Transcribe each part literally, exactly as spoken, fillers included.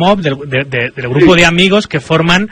Mob, del, de, de, del grupo sí. de amigos que forman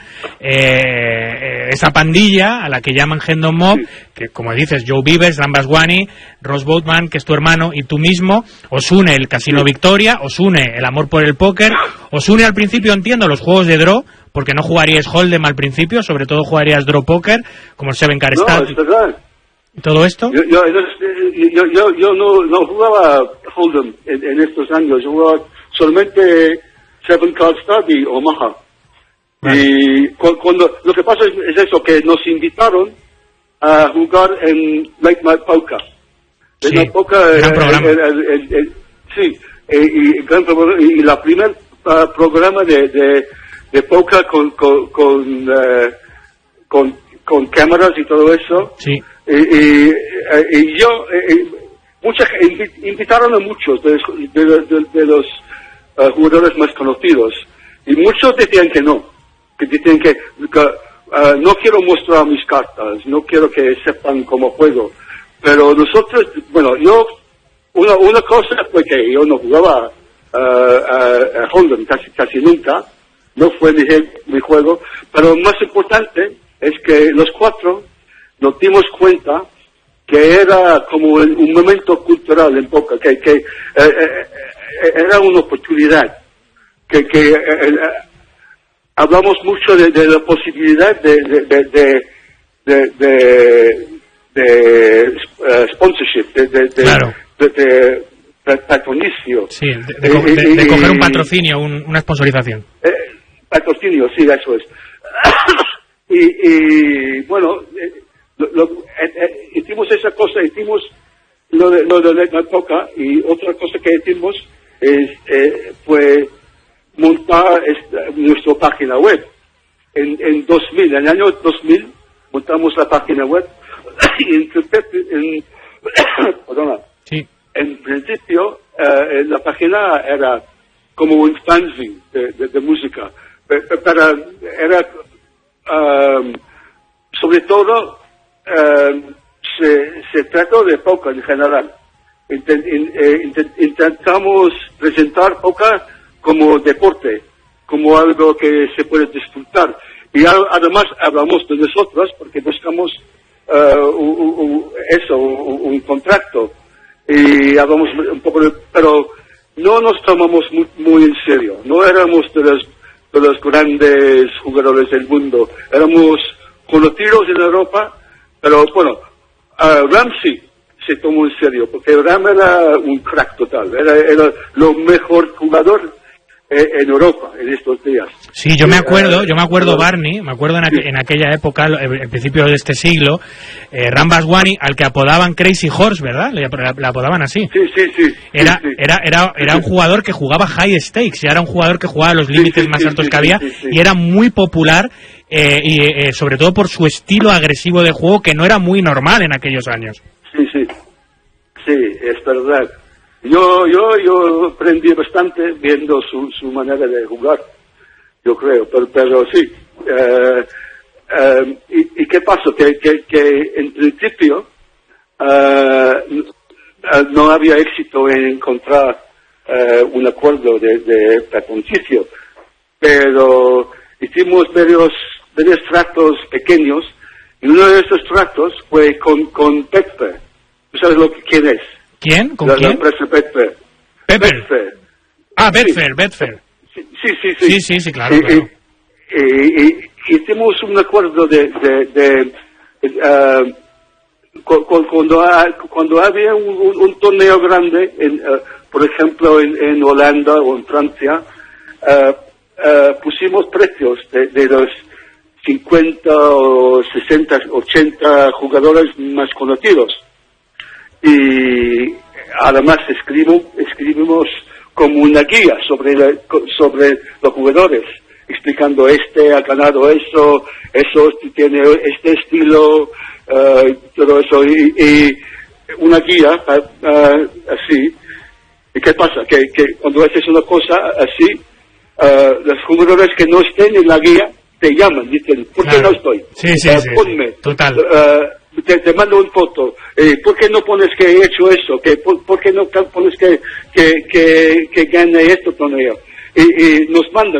eh, esa pandilla a la que llaman Hendon Mob, sí. que como dices, Joe Beavers, Ram Baswani, Ross Boatman, que es tu hermano, y tú mismo, os une el Casino sí. Victoria, os une el amor por el póker, os une al principio, entiendo, los juegos de draw, porque no jugaríais Hold'em al principio, sobre todo jugarías draw póker, como el Seven Card Stat. No, es verdad. ¿Todo esto? Yo, yo, yo, yo, yo no, no jugaba Hold'em en, en estos años, yo jugaba solamente Seven Card Stat y Omaha. Vale. Y cuando, lo que pasa es, es eso, que nos invitaron a jugar en Late Night Poker. Late Sí, Night Poker gran el, programa. el, el, el, el, sí, y, y, gran programa, y la primer uh, programa de, de, de poker con, con, con, uh, con, con cámaras y todo eso. Sí. Y, y, y yo, y, mucha, invitaron a muchos de, de, de, de los uh, jugadores más conocidos, y muchos decían que no, que decían que, que uh, no quiero mostrar mis cartas, no quiero que sepan cómo juego, pero nosotros, bueno, yo, una, una cosa fue que yo no jugaba uh, uh, Hold'em casi, casi nunca, no fue mi, mi juego, pero más importante es que los cuatro nos dimos cuenta que era como un momento cultural en poker, que, que eh, eh, era una oportunidad, que, que eh, eh, hablamos mucho de, de la posibilidad de de de de, de, de, de uh, sponsorship, de, de, de, claro. de, de, de patronicio. Sí, de, de, de, de, de coger un patrocinio, un, una sponsorización. Eh, patrocinio, sí, eso es. y, y bueno, eh, Lo, lo, eh, eh, hicimos esa cosa, hicimos lo de, lo de Late Night Poker, y otra cosa que hicimos es, eh, fue montar esta, nuestra página web. En, en dos mil, en el año dos mil, montamos la página web, y en, en, perdona, sí. en principio eh, la página era como un fanzine de, de, de música, pero, pero era um, sobre todo Uh, se, se trató de poker en general. Intent, in, eh, intent, intentamos presentar poker como deporte, como algo que se puede disfrutar. Y a, además hablamos de nosotros porque buscamos uh, un, un, eso, un, un contrato. Y hablamos un poco de, pero no nos tomamos muy, muy en serio. No éramos de los, de los grandes jugadores del mundo. Éramos conocidos en Europa. Pero bueno, uh, Ram sí se tomó en serio, porque Ram era un crack total, era, era lo mejor jugador eh, en Europa en estos días. Sí, yo me acuerdo, yo me acuerdo Barney, me acuerdo en, aqu en aquella época, en principio de este siglo, eh, Ram Baswani, al que apodaban Crazy Horse, ¿verdad? Le, le apodaban así. Sí, sí, sí. Era, sí, sí. era, era, era un jugador que jugaba high stakes, ya era un jugador que jugaba a los límites sí, sí, más altos sí, que había, sí, sí, sí. y era muy popular. Eh, y eh, sobre todo por su estilo agresivo de juego, que no era muy normal en aquellos años. Sí, sí, sí, es verdad. Yo, yo, yo aprendí bastante viendo su, su manera de jugar, yo creo, pero, pero sí. Eh, eh, y, ¿Y qué pasó? Que, que, que en principio eh, no había éxito en encontrar eh, un acuerdo de, de patrocinio, pero hicimos varios varios tratos pequeños, y uno de esos tratos fue con, con Betfair. ¿Tú sabes lo que, quién es? ¿Quién? ¿Con la, quién? La empresa Betfair. Betfair. Betfair. Ah, Betfair, sí. Betfair. Sí, sí, sí. Sí, sí, sí, sí claro. Y, claro. Y, y, y hicimos un acuerdo de... de, de uh, cuando, cuando había un, un, un torneo grande, en, uh, por ejemplo en, en Holanda o en Francia, uh, uh, pusimos precios de, de los cincuenta o sesenta, ochenta jugadores más conocidos. Y además escribimos, escribimos como una guía sobre, la, sobre los jugadores, explicando este ha ganado eso, eso tiene este estilo, uh, todo eso, y, y una guía uh, uh, así. ¿Y qué pasa? Que, que cuando haces una cosa así, uh, los jugadores que no estén en la guía te llaman, dicen, ¿por qué claro. no estoy? Sí, sí, uh, sí, ponme. total. Uh, te, te mando una foto. Eh, ¿Por qué no pones que he hecho eso? Que, por, ¿Por qué no pones que, que, que, que gane este torneo? Y, y nos mandan